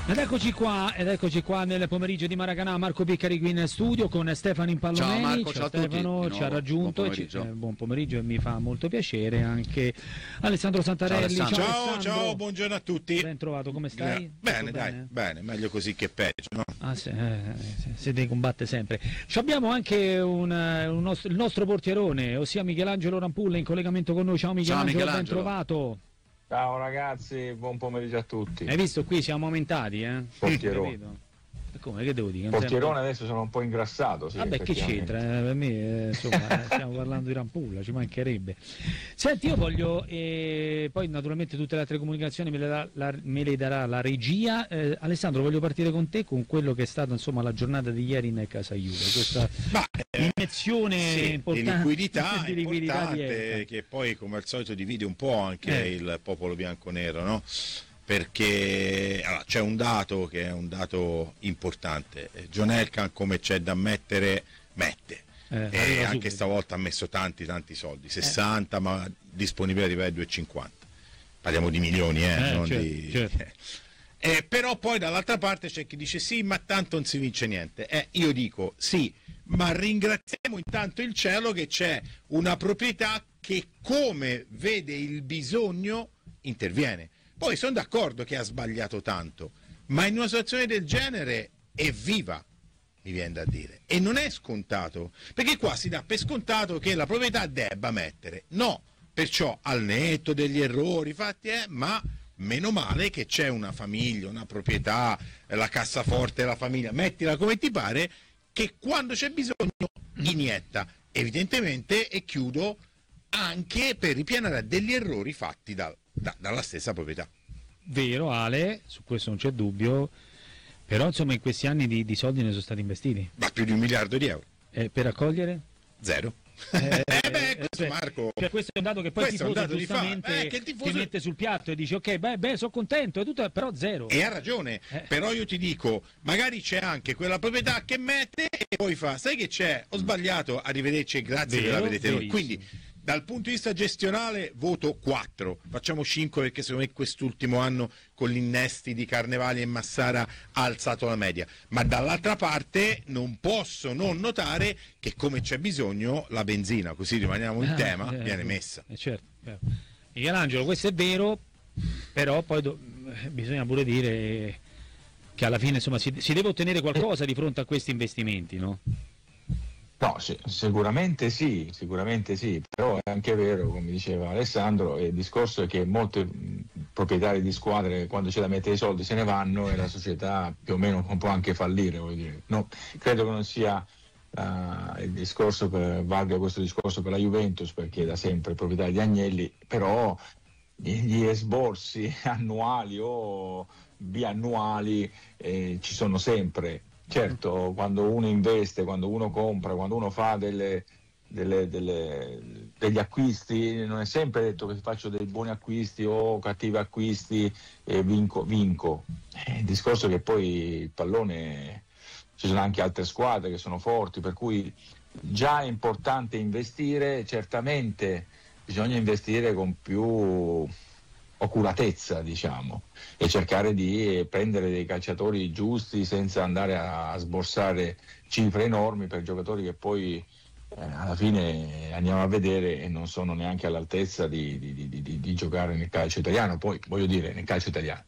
Ed eccoci qua nel pomeriggio di Maracanã. Marco Piccari qui in studio con Stefano Impalloneni. Ciao Marco, ciao a tutti. Stefano ci ha raggiunto. Buon pomeriggio e mi fa molto piacere anche Alessandro Santarelli. Ciao, buongiorno a tutti. Ben trovato, come stai? Bene, meglio così che peggio, no? Si deve combatte sempre. Ci abbiamo anche il nostro portierone, ossia Michelangelo Rampulla in collegamento con noi. Ciao Michelangelo, ben trovato. Ciao ragazzi, buon pomeriggio a tutti. Hai visto, qui siamo aumentati, Portierone. Come, che devo dire? Portierone adesso sono un po' ingrassato. Sì, vabbè, che c'entra? Per me, insomma, stiamo parlando di Rampulla, ci mancherebbe. Senti, io voglio, poi naturalmente tutte le altre comunicazioni me le darà la regia. Alessandro, voglio partire con te con quello che è stata, insomma, la giornata di ieri in casa Juve. Questa iniezione importante di liquidità che poi, come al solito, divide un po' anche il popolo bianconero, no? Perché c'è un dato che è un dato importante. John Elkann, come c'è da mettere, mette, e anche stavolta ha messo tanti soldi, 60, ma disponibile arrivare a 2,50. Parliamo di milioni, certo. Però poi dall'altra parte c'è chi dice sì, ma tanto non si vince niente. Io dico sì, ma ringraziamo intanto il cielo che c'è una proprietà che, come vede il bisogno, interviene. Poi sono d'accordo che ha sbagliato tanto, ma in una situazione del genere è viva, mi viene da dire, e non è scontato, perché qua si dà per scontato che la proprietà debba mettere. No, perciò al netto degli errori fatti, ma meno male che c'è una famiglia, una proprietà, la cassaforte della famiglia, mettila come ti pare, che quando c'è bisogno inietta, evidentemente, e chiudo, anche per ripianare degli errori fatti dalla stessa proprietà. Vero Ale, su questo non c'è dubbio, però insomma in questi anni di soldi ne sono stati investiti. Ma più di 1 miliardo di euro. Per accogliere? Zero. Marco, questo è un dato che poi il tifoso giustamente ti mette sul piatto e dice ok, sono contento, però zero. E ha ragione, però io ti dico, magari c'è anche quella proprietà che mette e poi fa, sai che c'è? Ho sbagliato, arrivederci e grazie per aver vedete noi. Quindi dal punto di vista gestionale voto 4, facciamo 5 perché secondo me quest'ultimo anno con gli innesti di Carnevali e Massara ha alzato la media, ma dall'altra parte non posso non notare che come c'è bisogno la benzina, così rimaniamo in tema, viene messa. Certo. Michelangelo, questo è vero, però poi bisogna pure dire che alla fine insomma si deve ottenere qualcosa di fronte a questi investimenti, no? No, sicuramente sì, però è anche vero, come diceva Alessandro, il discorso è che molti proprietari di squadre quando c'è da mettere i soldi se ne vanno e la società più o meno può anche fallire, voglio dire. No, credo che non sia il discorso valga questo discorso per la Juventus, perché da sempre proprietari di Agnelli, però gli esborsi annuali o biannuali ci sono sempre. Certo, quando uno investe, quando uno compra, quando uno fa degli acquisti, non è sempre detto che faccio dei buoni acquisti o cattivi acquisti e vinco. Il discorso è che poi il pallone, ci sono anche altre squadre che sono forti, per cui già è importante investire, certamente bisogna investire con più oculatezza, diciamo, e cercare di prendere dei calciatori giusti senza andare a sborsare cifre enormi per giocatori che poi alla fine andiamo a vedere e non sono neanche all'altezza di giocare nel calcio italiano, poi voglio dire nel calcio italiano.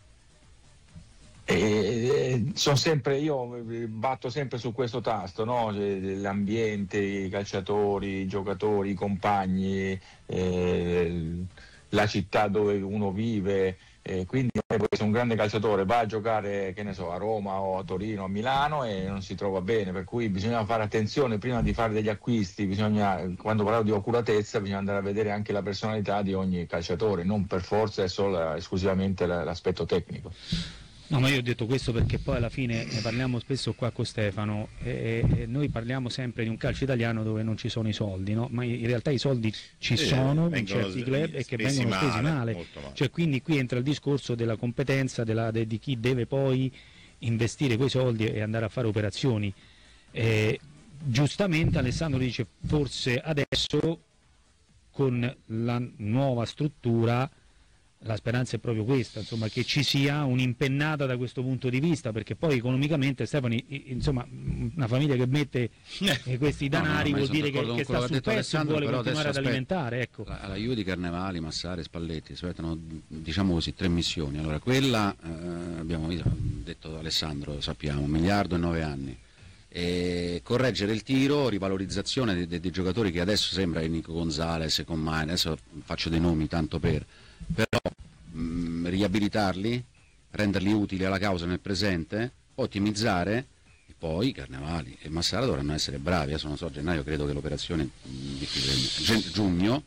Sono sempre, io batto sempre su questo tasto, no? L'ambiente, i calciatori, i giocatori, i compagni, la città dove uno vive, quindi può essere un grande calciatore, va a giocare, che ne so, a Roma o a Torino, a Milano e non si trova bene, per cui bisogna fare attenzione prima di fare degli acquisti, quando parlo di oculatezza bisogna andare a vedere anche la personalità di ogni calciatore, non per forza è solo esclusivamente l'aspetto tecnico. No, ma io ho detto questo perché poi alla fine ne parliamo spesso qua con Stefano e noi parliamo sempre di un calcio italiano dove non ci sono i soldi, no? Ma in realtà i soldi ci sono in certi club e che vengono spesi male. Cioè, quindi qui entra il discorso della competenza di chi deve poi investire quei soldi e andare a fare operazioni. Giustamente Alessandro dice forse adesso con la nuova struttura la speranza è proprio questa, insomma, che ci sia un'impennata da questo punto di vista, perché poi economicamente, Stefani, insomma, una famiglia che mette questi danari vuol dire che sta sul pezzo e vuole continuare ad alimentare. Ecco. Alla Juve di Carnevali, Massara e Spalletti aspettano, diciamo così, 3 missioni. Allora, quella abbiamo detto Alessandro, sappiamo, 1 miliardo e 9 anni. E correggere il tiro, rivalorizzazione dei giocatori che adesso sembra Nico Gonzalez, Commai, adesso faccio dei nomi tanto però riabilitarli, renderli utili alla causa nel presente, ottimizzare, e poi i Carnevali e Massara dovranno essere bravi. Adesso non so, gennaio credo che l'operazione giugno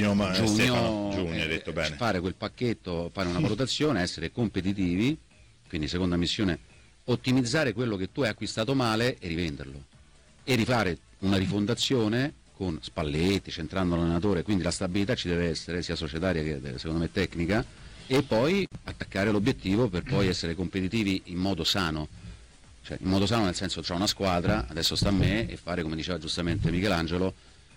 hai detto bene, fare quel pacchetto, fare una valutazione, essere competitivi, quindi seconda missione, ottimizzare quello che tu hai acquistato male e rivenderlo e rifare una rifondazione con Spalletti, centrando l'allenatore, quindi la stabilità ci deve essere sia societaria che secondo me tecnica, e poi attaccare l'obiettivo per poi essere competitivi in modo sano, cioè in modo sano nel senso c'è una squadra, adesso sta a me, e fare, come diceva giustamente Michelangelo,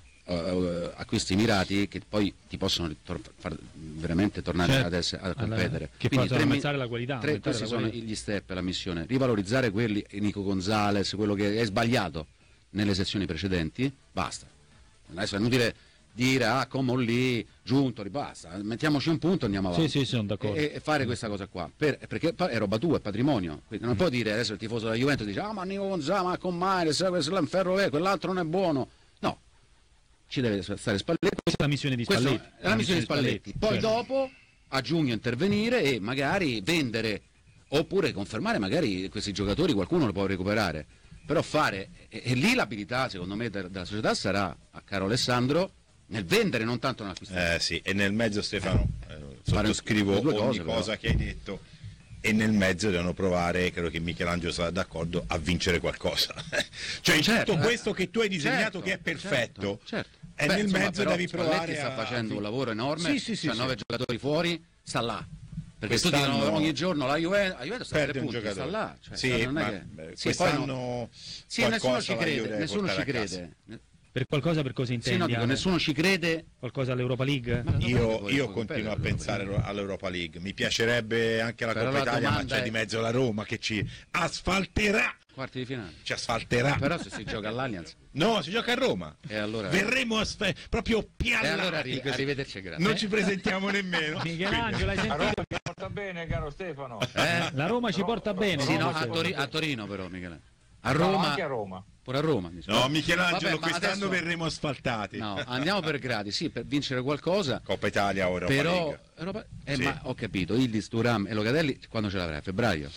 acquisti mirati che poi ti possono far veramente tornare a competere, che quindi possono aumentare la qualità. Questi sono gli step, la missione: rivalorizzare quelli, Nico Gonzalez, quello che è sbagliato nelle sezioni precedenti, basta. Adesso è inutile dire come lì, giunto, basta, mettiamoci un punto e andiamo avanti. Sì, sono d'accordo. E fare questa cosa qua, perché è roba tua, è patrimonio. Quindi non puoi dire adesso il tifoso della Juventus dice ma Nico Gonzalez, ma con Maire, questo è un ferro vero, quell'altro non è buono. No, ci deve stare Spalletti. Questa è la missione di Spalletti. È la missione di Spalletti. Poi dopo, a giugno, intervenire e magari vendere, oppure confermare magari questi giocatori, qualcuno lo può recuperare. Però fare, e lì l'abilità secondo me della società sarà, a caro Alessandro, nel vendere, non tanto nell'acquistare. Sì, e nel mezzo, Stefano, sottoscrivo ogni cosa che hai detto, e nel mezzo devono provare, credo che Michelangelo sarà d'accordo, a vincere qualcosa. Cioè in tutto questo che tu hai disegnato, che è perfetto, e nel mezzo devi provare sta facendo un lavoro enorme, c'ha 9 giocatori fuori, sta là. Perché tu dicono ogni giorno la Juventus sta a 3 punti, sta là. Cioè, non è che... quest'anno nessuno ci crede. Per qualcosa intendi? Sì, no, dico, nessuno ci crede. Qualcosa all'Europa League? Io continuo a pensare all'Europa League. Mi piacerebbe anche la Coppa Italia, ma c'è di mezzo la Roma che ci asfalterà. Quarti di finale. Ci asfalterà. Però se si gioca all'Allianz. No, si gioca a Roma. E allora verremo proprio piano. E allora arrivederci, grazie. Non ci presentiamo nemmeno. Michelangelo, hai sentito? La Roma ci porta bene, caro Stefano. La Roma ci porta bene. Sì, no, a Torino però, Michelangelo. A Roma. No, anche a Roma. Pure a Roma. No, Michelangelo, quest'anno verremo asfaltati. No, andiamo per gradi, sì, per vincere qualcosa. Coppa Italia o Europa League. Sì. Ma ho capito, Ildiz, Thuram e Locatelli quando ce l'avrai? A febbraio?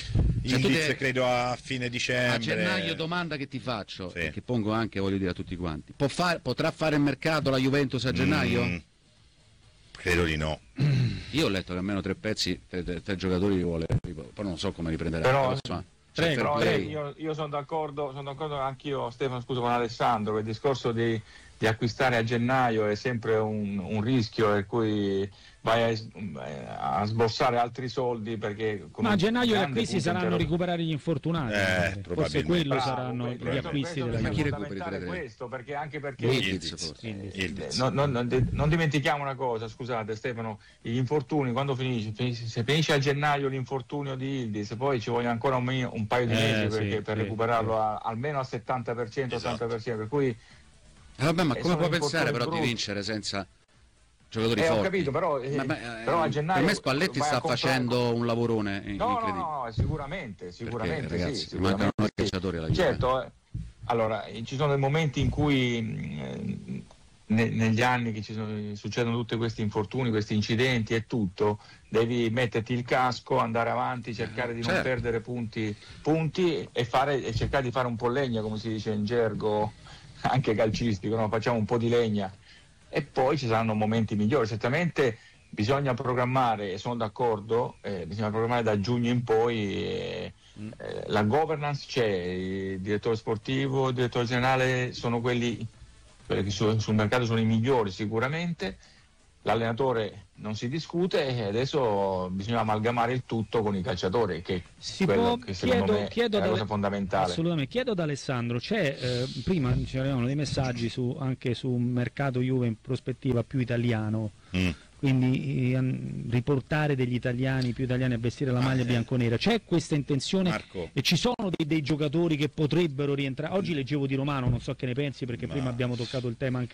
Ildiz credo a fine dicembre. A gennaio, domanda che ti faccio, che pongo anche, voglio dire, a tutti quanti. Potrà fare il mercato la Juventus a gennaio? Credo di no. Io ho letto che almeno 3 pezzi, 3 giocatori li vuole, poi non so come riprenderà. Però io sono d'accordo anch'io, Stefano, scusa, con Alessandro, che il discorso di acquistare a gennaio è sempre un rischio, per cui vai a sborsare altri soldi, perché ma a gennaio gli acquisti saranno recuperare gli infortunati, forse quello saranno gli acquisti della ma chi recupera questo, perché non dimentichiamo una cosa, scusate Stefano, gli infortuni quando se finisce a gennaio l'infortunio di Ildiz, poi ci vogliono ancora un paio di mesi per recuperarlo almeno al 70%, 80%, per cui vabbè, ma come può pensare però di vincere senza giocatori forti? Ho capito, però a gennaio per me Spalletti sta facendo un lavorone incredibile. No, sicuramente perché, ragazzi, sì, mancano i calciatori alla Juve. Certo, allora ci sono dei momenti in cui negli anni che succedono tutti questi infortuni, questi incidenti e tutto, devi metterti il casco, andare avanti, cercare di non perdere punti e cercare di fare un po' legna, come si dice in gergo anche calcistico, no? Facciamo un po' di legna e poi ci saranno momenti migliori. Certamente bisogna programmare, e sono d'accordo, bisogna programmare da giugno in poi, la governance c'è, il direttore sportivo, il direttore generale sono quelli che sul mercato sono i migliori sicuramente, l'allenatore non si discute e adesso bisogna amalgamare il tutto con i calciatori, che secondo me è la cosa fondamentale. Assolutamente. Chiedo ad Alessandro, prima ci avevano dei messaggi anche su un mercato Juve in prospettiva più italiano, quindi riportare degli italiani, più italiani a vestire la maglia bianconera. C'è questa intenzione, Marco, e ci sono dei giocatori che potrebbero rientrare. Oggi leggevo Di Romano, non so che ne pensi, perché prima abbiamo toccato il tema anche